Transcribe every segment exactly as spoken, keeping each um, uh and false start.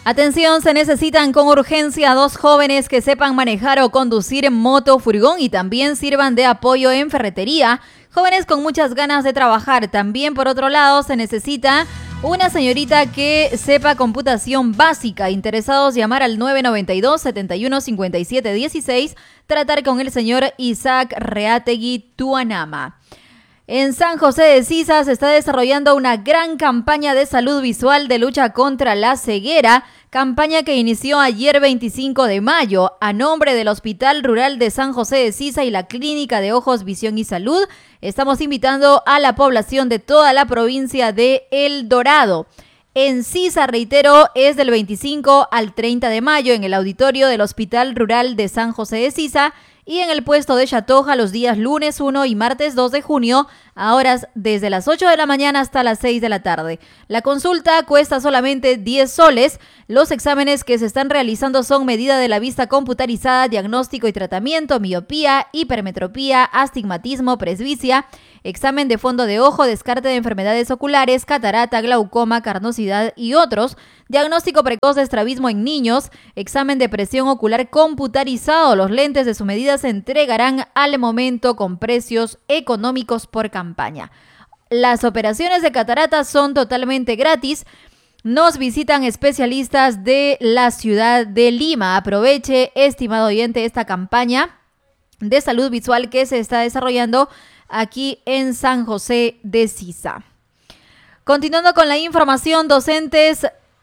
Atención, se necesitan con urgencia dos jóvenes que sepan manejar o conducir moto, furgón y también sirvan de apoyo en ferretería. Jóvenes con muchas ganas de trabajar. También, por otro lado, se necesita una señorita que sepa computación básica. Interesados, llamar al nueve nueve dos, setenta y uno, cincuenta y siete dieciséis. Tratar con el señor Isaac Reategui Tuanama. En San José de Sisa se está desarrollando una gran campaña de salud visual de lucha contra la ceguera, campaña que inició ayer veinticinco de mayo a nombre del Hospital Rural de San José de Sisa y la Clínica de Ojos, Visión y Salud. Estamos invitando a la población de toda la provincia de El Dorado. En Sisa, reitero, es del veinticinco al treinta de mayo en el auditorio del Hospital Rural de San José de Sisa y en el puesto de Chatoja los días lunes uno y martes dos de junio a horas desde las ocho de la mañana hasta las seis de la tarde. La consulta cuesta solamente diez soles. Los exámenes que se están realizando son medida de la vista computarizada, diagnóstico y tratamiento, miopía, hipermetropía, astigmatismo, presbicia, examen de fondo de ojo, descarte de enfermedades oculares, catarata, glaucoma, carnosidad y otros, diagnóstico precoz de estrabismo en niños, examen de presión ocular computarizado. Los lentes de su medida se entregarán al momento con precios económicos por campaña. Las operaciones de catarata son totalmente gratis. Nos visitan especialistas de la ciudad de Lima. Aproveche, estimado oyente, esta campaña de salud visual que se está desarrollando aquí en San José de Sisa. Continuando con la información, docentes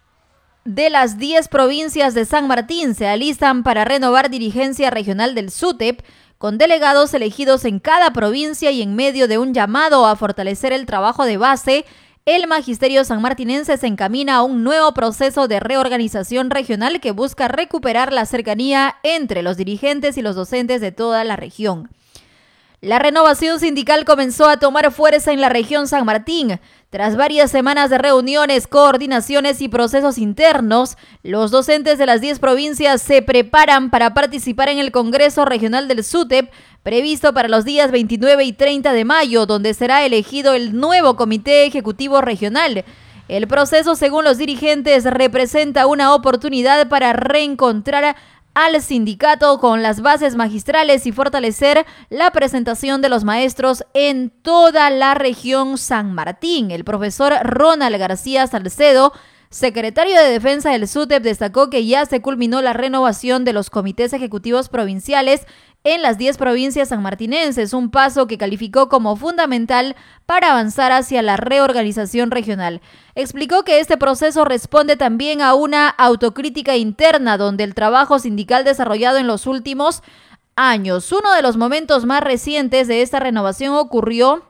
de las diez provincias de San Martín se alistan para renovar dirigencia regional del SUTEP, con delegados elegidos en cada provincia y en medio de un llamado a fortalecer el trabajo de base. El magisterio sanmartinense se encamina a un nuevo proceso de reorganización regional que busca recuperar la cercanía entre los dirigentes y los docentes de toda la región. La renovación sindical comenzó a tomar fuerza en la región San Martín. Tras varias semanas de reuniones, coordinaciones y procesos internos, los docentes de las diez provincias se preparan para participar en el Congreso Regional del SUTEP, previsto para los días veintinueve y treinta de mayo, donde será elegido el nuevo Comité Ejecutivo Regional. El proceso, según los dirigentes, representa una oportunidad para reencontrar al sindicato con las bases magistrales y fortalecer la presentación de los maestros en toda la región San Martín. El profesor Ronald García Salcedo, secretario de Defensa del SUTEP, destacó que ya se culminó la renovación de los comités ejecutivos provinciales en las diez provincias sanmartinenses, un paso que calificó como fundamental para avanzar hacia la reorganización regional. Explicó que este proceso responde también a una autocrítica interna donde el trabajo sindical desarrollado en los últimos años. Uno de los momentos más recientes de esta renovación ocurrió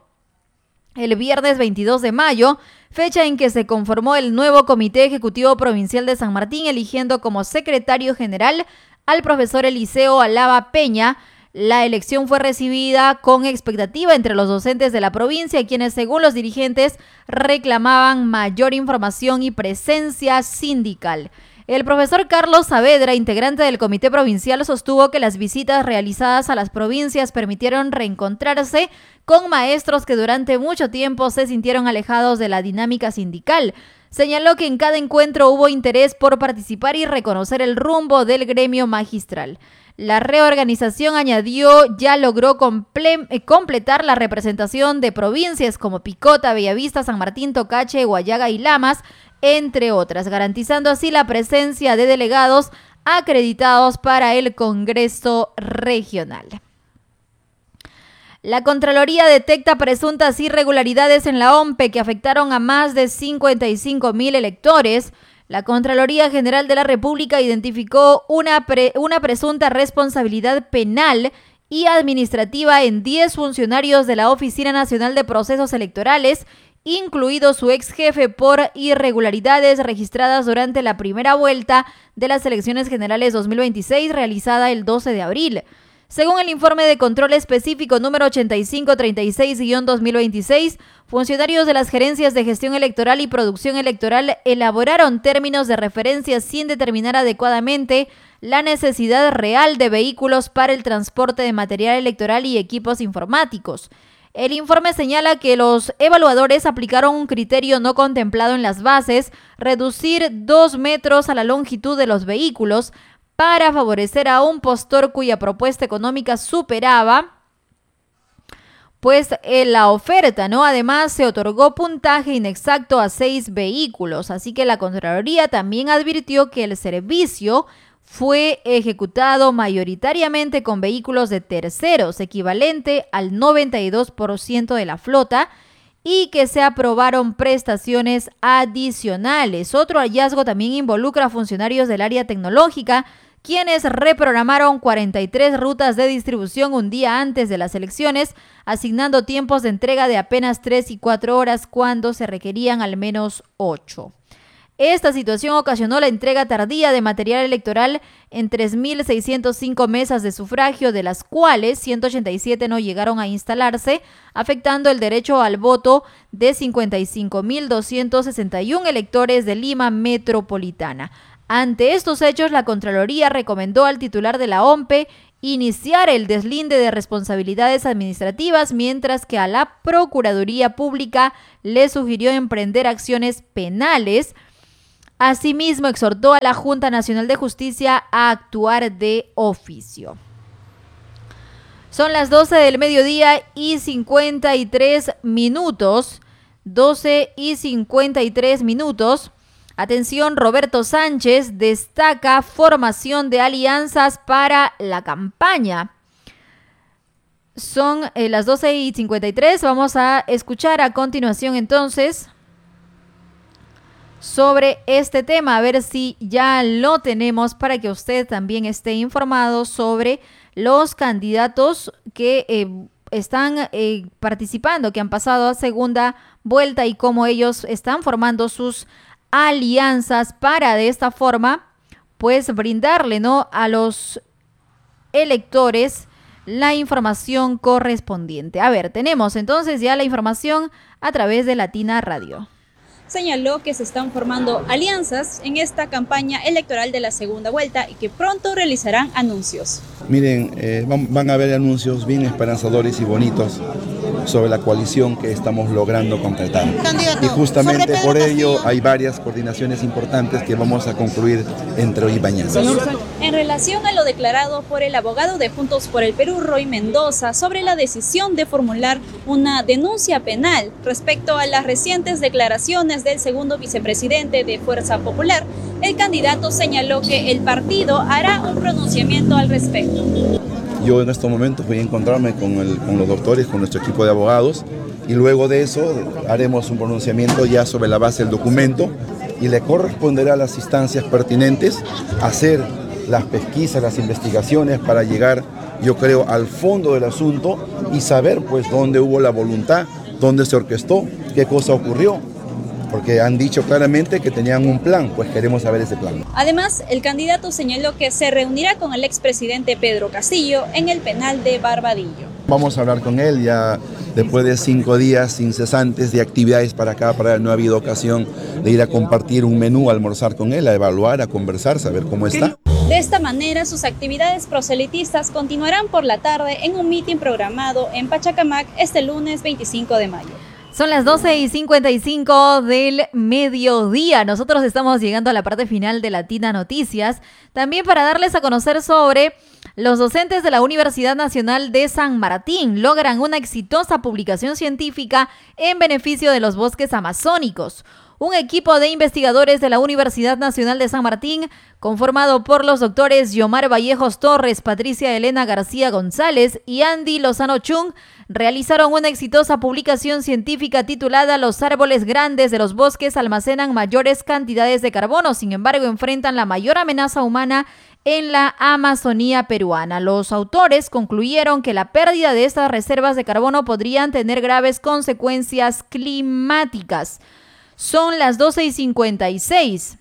el viernes veintidós de mayo, fecha en que se conformó el nuevo Comité Ejecutivo Provincial de San Martín, eligiendo como secretario general al profesor Eliseo Alaba Peña. La elección fue recibida con expectativa entre los docentes de la provincia, quienes, según los dirigentes, reclamaban mayor información y presencia sindical. El profesor Carlos Saavedra, integrante del Comité Provincial, sostuvo que las visitas realizadas a las provincias permitieron reencontrarse con maestros que durante mucho tiempo se sintieron alejados de la dinámica sindical. Señaló que en cada encuentro hubo interés por participar y reconocer el rumbo del gremio magistral. La reorganización, añadió, ya logró comple- completar la representación de provincias como Picota, Bellavista, San Martín, Tocache, Guayaga y Lamas, entre otras, garantizando así la presencia de delegados acreditados para el Congreso Regional. La Contraloría detecta presuntas irregularidades en la O M P E que afectaron a más de cincuenta y cinco mil electores. La Contraloría General de la República identificó una, pre, una presunta responsabilidad penal y administrativa en diez funcionarios de la Oficina Nacional de Procesos Electorales, incluido su ex jefe, por irregularidades registradas durante la primera vuelta de las elecciones generales dos mil veintiséis realizada el doce de abril. Según el informe de control específico número ochenta y cinco treinta y seis guión dos mil veintiséis, funcionarios de las gerencias de gestión electoral y producción electoral elaboraron términos de referencia sin determinar adecuadamente la necesidad real de vehículos para el transporte de material electoral y equipos informáticos. El informe señala que los evaluadores aplicaron un criterio no contemplado en las bases, reducir dos metros a la longitud de los vehículos para favorecer a un postor cuya propuesta económica superaba pues en la oferta, ¿no? Además, se otorgó puntaje inexacto a seis vehículos, así que la Contraloría también advirtió que el servicio fue ejecutado mayoritariamente con vehículos de terceros, equivalente al noventa y dos por ciento de la flota, y que se aprobaron prestaciones adicionales. Otro hallazgo también involucra a funcionarios del área tecnológica, quienes reprogramaron cuarenta y tres rutas de distribución un día antes de las elecciones, asignando tiempos de entrega de apenas tres y cuatro horas cuando se requerían al menos ocho. Esta situación ocasionó la entrega tardía de material electoral en tres mil seiscientas cinco mesas de sufragio, de las cuales ciento ochenta y siete no llegaron a instalarse, afectando el derecho al voto de cincuenta y cinco mil doscientos sesenta y uno electores de Lima Metropolitana. Ante estos hechos, la Contraloría recomendó al titular de la O M P E iniciar el deslinde de responsabilidades administrativas, mientras que a la Procuraduría Pública le sugirió emprender acciones penales. Asimismo, exhortó a la Junta Nacional de Justicia a actuar de oficio. Son las doce del mediodía y cincuenta y tres minutos. doce y cincuenta y tres minutos. Atención, Roberto Sánchez destaca formación de alianzas para la campaña. Son eh, las doce y cincuenta y tres. Vamos a escuchar a continuación entonces sobre este tema, a ver si ya lo tenemos para que usted también esté informado sobre los candidatos que eh, están eh, participando, que han pasado a segunda vuelta y cómo ellos están formando sus alianzas para de esta forma pues brindarle, ¿no?, a los electores la información correspondiente. A ver, tenemos entonces ya la información a través de Latina Radio. Señaló que se están formando alianzas en esta campaña electoral de la segunda vuelta y que pronto realizarán anuncios. Miren, eh, van, van a haber anuncios bien esperanzadores y bonitos sobre la coalición que estamos logrando concretar. Candidato, y justamente por ello Castillo. hay varias coordinaciones importantes que vamos a concluir entre hoy y mañana. En relación a lo declarado por el abogado de Juntos por el Perú, Roy Mendoza, sobre la decisión de formular una denuncia penal respecto a las recientes declaraciones del segundo vicepresidente de Fuerza Popular, el candidato señaló que el partido hará un pronunciamiento al respecto. Yo en estos momentos voy a encontrarme con, el, con los doctores, con nuestro equipo de abogados, y luego de eso haremos un pronunciamiento ya sobre la base del documento y le corresponderá a las instancias pertinentes hacer las pesquisas, las investigaciones para llegar, yo creo, al fondo del asunto y saber pues dónde hubo la voluntad, dónde se orquestó, qué cosa ocurrió. Porque han dicho claramente que tenían un plan, pues queremos saber ese plan. Además, el candidato señaló que se reunirá con el expresidente Pedro Castillo en el penal de Barbadillo. Vamos a hablar con él ya después de cinco días incesantes de actividades para acá, para él no ha habido ocasión de ir a compartir un menú, a almorzar con él, a evaluar, a conversar, saber cómo está. De esta manera, sus actividades proselitistas continuarán por la tarde en un mitin programado en Pachacamac este lunes veinticinco de mayo. Son las doce y cincuenta y cinco del mediodía. Nosotros estamos llegando a la parte final de Latina Noticias. También para darles a conocer sobre los docentes de la Universidad Nacional de San Martín. Logran una exitosa publicación científica en beneficio de los bosques amazónicos. Un equipo de investigadores de la Universidad Nacional de San Martín, conformado por los doctores Yomar Vallejos Torres, Patricia Elena García González y Andy Lozano Chung, realizaron una exitosa publicación científica titulada Los árboles grandes de los bosques almacenan mayores cantidades de carbono, sin embargo enfrentan la mayor amenaza humana en la Amazonía peruana. Los autores concluyeron que la pérdida de estas reservas de carbono podrían tener graves consecuencias climáticas. Son las doce y cincuenta y seis.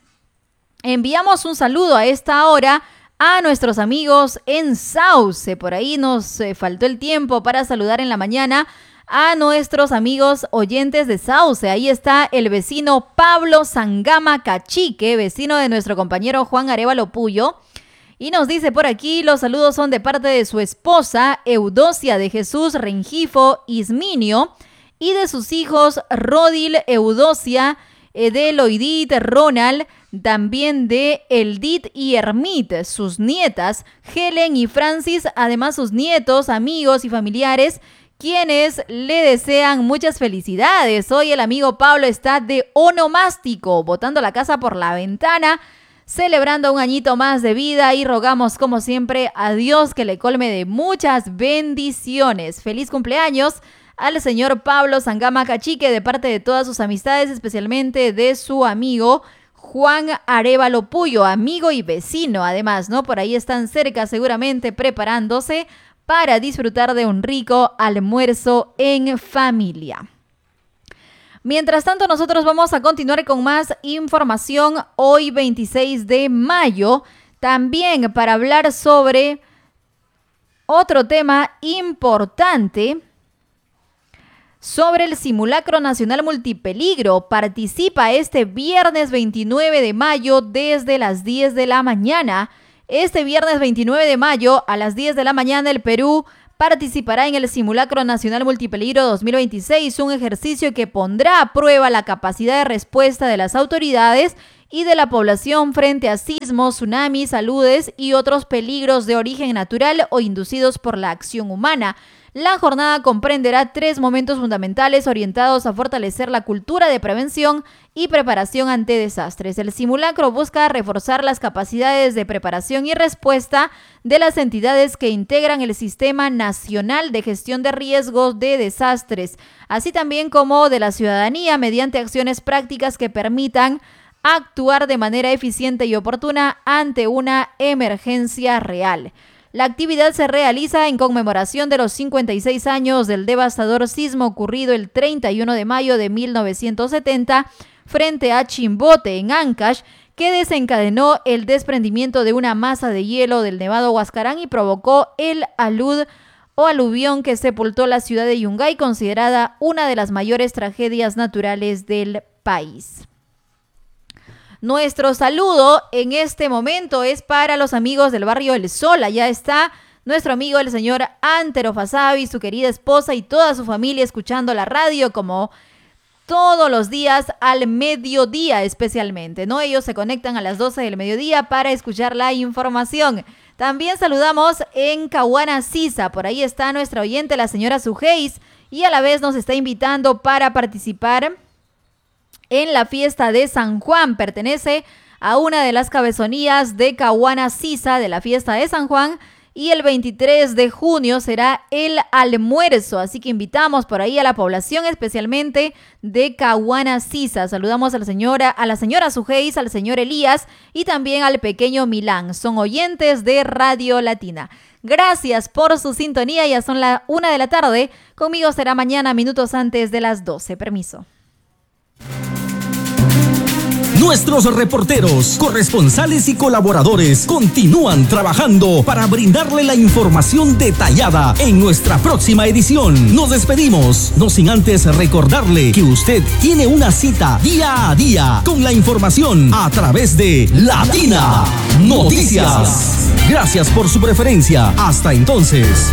Enviamos un saludo a esta hora a nuestros amigos en Sauce. Por ahí nos eh, faltó el tiempo para saludar en la mañana a nuestros amigos oyentes de Sauce. Ahí está el vecino Pablo Sangama Cachique, vecino de nuestro compañero Juan Arévalo Puyo. Y nos dice por aquí, los saludos son de parte de su esposa, Eudocia de Jesús Rengifo Isminio, y de sus hijos, Rodil, Eudocia, Edeloidit, Ronald, también de Eldit y Hermit, sus nietas, Helen y Francis, además sus nietos, amigos y familiares, quienes le desean muchas felicidades. Hoy el amigo Pablo está de onomástico, botando la casa por la ventana, celebrando un añito más de vida, y rogamos como siempre a Dios que le colme de muchas bendiciones. Feliz cumpleaños al señor Pablo Sangama Cachique de parte de todas sus amistades, especialmente de su amigo Juan Arévalo Puyo, amigo y vecino además, ¿no? Por ahí están cerca seguramente preparándose para disfrutar de un rico almuerzo en familia. Mientras tanto, nosotros vamos a continuar con más información hoy veintiséis de mayo, también para hablar sobre otro tema importante, sobre el Simulacro Nacional Multipeligro. Participa este viernes veintinueve de mayo desde las diez de la mañana. Este viernes veintinueve de mayo a las diez de la mañana el Perú participará en el Simulacro Nacional Multipeligro dos mil veintiséis, un ejercicio que pondrá a prueba la capacidad de respuesta de las autoridades y de la población frente a sismos, tsunamis, aludes y otros peligros de origen natural o inducidos por la acción humana. La jornada comprenderá tres momentos fundamentales orientados a fortalecer la cultura de prevención y preparación ante desastres. El simulacro busca reforzar las capacidades de preparación y respuesta de las entidades que integran el Sistema Nacional de Gestión de Riesgos de Desastres, así también como de la ciudadanía, mediante acciones prácticas que permitan actuar de manera eficiente y oportuna ante una emergencia real. La actividad se realiza en conmemoración de los cincuenta y seis años del devastador sismo ocurrido el treinta y uno de mayo de mil novecientos setenta frente a Chimbote, en Ancash, que desencadenó el desprendimiento de una masa de hielo del Nevado Huascarán y provocó el alud o aluvión que sepultó la ciudad de Yungay, considerada una de las mayores tragedias naturales del país. Nuestro saludo en este momento es para los amigos del barrio El Sol. Allá está nuestro amigo el señor Antero Fasabi, su querida esposa y toda su familia escuchando la radio como todos los días al mediodía especialmente, ¿no? Ellos se conectan a las doce del mediodía para escuchar la información. También saludamos en Cahuana Sisa, por ahí está nuestra oyente la señora Sujeis y a la vez nos está invitando para participar en la fiesta de San Juan. Pertenece a una de las cabezonías de Cahuana Sisa de la fiesta de San Juan y el veintitrés de junio será el almuerzo, así que invitamos por ahí a la población especialmente de Cahuana Sisa. Saludamos a la señora, a la señora Sujeis, al señor Elías y también al pequeño Milán. Son oyentes de Radio Latina. Gracias por su sintonía, ya son la una de la tarde. Conmigo será mañana minutos antes de las doce. Permiso. Nuestros reporteros, corresponsales y colaboradores continúan trabajando para brindarle la información detallada en nuestra próxima edición. Nos despedimos, no sin antes recordarle que usted tiene una cita día a día con la información a través de Latina Noticias. Gracias por su preferencia. Hasta entonces.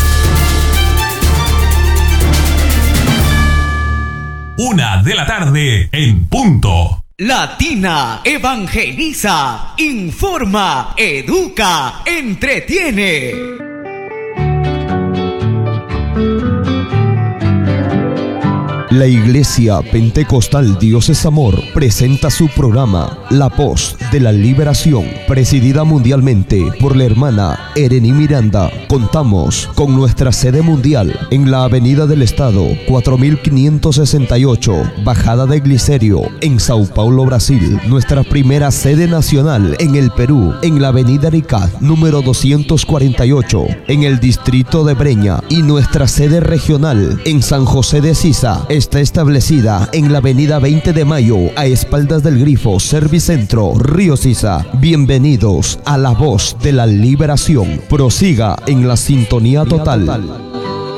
Una de la tarde en punto. Latina evangeliza, informa, educa, entretiene. La Iglesia Pentecostal Dios es Amor presenta su programa La Voz de la Liberación, presidida mundialmente por la hermana Ereni Miranda. Contamos con nuestra sede mundial en la Avenida del Estado cuatro mil quinientos sesenta y ocho, Bajada de Glicerio, en Sao Paulo, Brasil. Nuestra primera sede nacional en el Perú, en la Avenida Arica, número doscientos cuarenta y ocho, en el distrito de Breña. Y nuestra sede regional en San José de Sisa, está establecida en la avenida veinte de mayo, a espaldas del Grifo Servicentro, Río Sisa. Bienvenidos a La Voz de la Liberación. Prosiga en la sintonía total.